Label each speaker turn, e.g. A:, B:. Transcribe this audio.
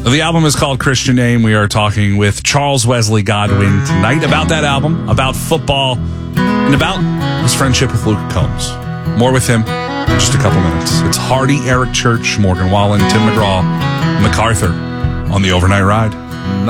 A: The album is called Christian Name. We are talking with Charles Wesley Godwin tonight about that album, about football, and about his friendship with Luke Combs. More with him in just a couple minutes. It's Hardy, Eric Church, Morgan Wallen, Tim McGraw, MacArthur on the Overnight Ride.